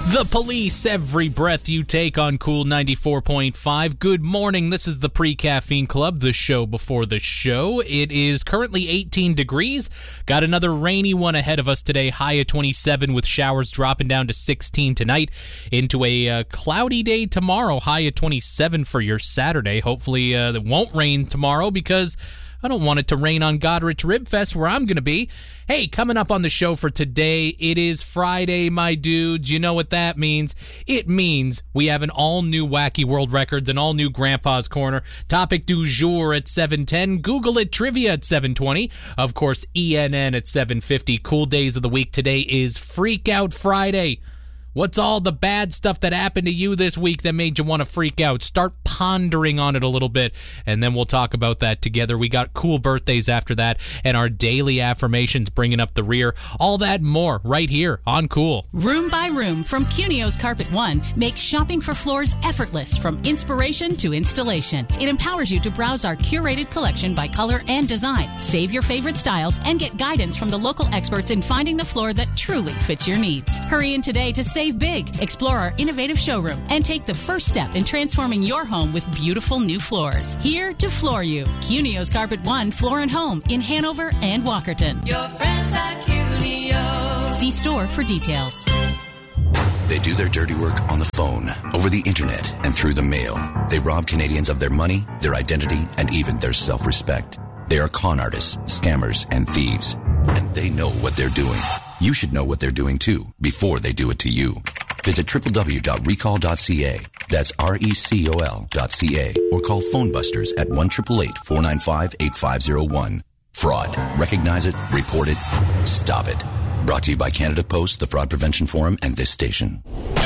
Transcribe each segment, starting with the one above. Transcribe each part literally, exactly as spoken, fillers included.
The Police, every breath you take on Cool ninety-four point five. Good morning. This is the Pre-Caffeine Club, the show before the show. It is currently eighteen degrees. Got another rainy one ahead of us today. High of twenty-seven with showers dropping down to sixteen tonight. Into a uh, cloudy day tomorrow. High of twenty-seven for your Saturday. Hopefully uh, it won't rain tomorrow because I don't want it to rain on Godrich Rib Fest where I'm going to be. Hey, coming up on the show for today, it is Friday, my dudes. You know what that means? It means we have an all-new Wacky World Records, an all-new Grandpa's Corner, topic du jour at seven ten, Google it trivia at seven twenty, of course, E N N at seven fifty. Cool days of the week today is Freak Out Friday. What's all the bad stuff that happened to you this week that made you want to freak out? Start pondering on it a little bit, and then we'll talk about that together. We got cool birthdays after that, and our daily affirmations bringing up the rear. All that and more right here on Cool. Room by Room from Cunio's Carpet One makes shopping for floors effortless from inspiration to installation. It empowers you to browse our curated collection by color and design. Save your favorite styles and get guidance from the local experts in finding the floor that truly fits your needs. Hurry in today to save big. Explore our innovative showroom and take the first step in transforming your home with beautiful new floors. Here to floor you. Cunio's Carpet One Floor and Home in Hanover and Walkerton. Your friends at Cunio. See store for details. They do their dirty work on the phone, over the internet, and through the mail. They rob Canadians of their money, their identity, and even their self-respect. They are con artists, scammers, and thieves. And they know what they're doing. You should know what they're doing too, before they do it to you. Visit w w w dot recall dot c a. That's R E C O L dot C A. Or call Phone Busters at one eight eight eight, four nine five, eight five zero one. Fraud. Recognize it, report it, stop it. Brought to you by Canada Post, the Fraud Prevention Forum, and this station.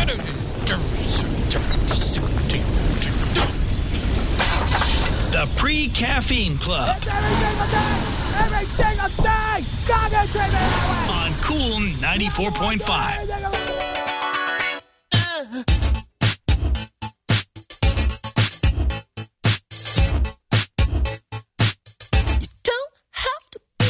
The Pre-Caffeine Club. It's every single day! Every single day! God, it's every On Cool ninety-four point five.